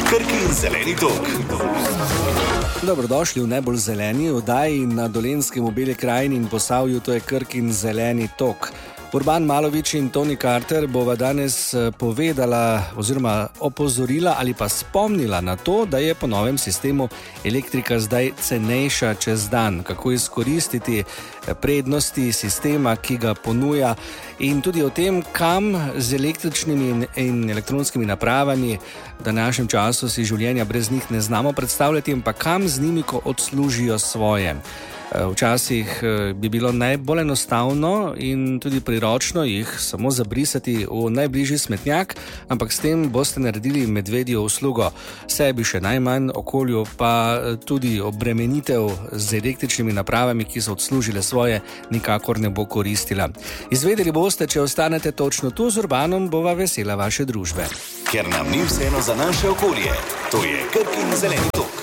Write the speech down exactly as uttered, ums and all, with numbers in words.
Krkin zeleni tok. Dobrodošli v najbolj zeleni oddaji na Dolenjskem, v Beli krajini in Posavju, to je Krkin zeleni tok. Urban Malović in Toni Carter bova danes povedala oziroma opozorila ali pa spomnila na to, da je po novem sistemu elektrika zdaj cenejša čez dan. Kako izkoristiti prednosti sistema, ki ga ponuja, in tudi o tem, kam z električnimi in elektronskimi napravami v današnjem času si življenja brez njih ne znamo predstavljati, ampak kam z njimi, ko odslužijo svoje. Včasih bi bilo najbolj enostavno in tudi priročno jih samo zabrisati v najbližji smetnjak, ampak s tem boste naredili medvedjo uslugo. Sebi še najmanj, okolju pa tudi obremenitev z električnimi napravami, ki so odslužile svoje, nikakor ne bo koristila. Izvedeli boste, če ostanete točno tu z Urbanom, bova vesela vaše družbe. Ker nam ni vseeno za naše okolje, to je Krkin zeleni tok.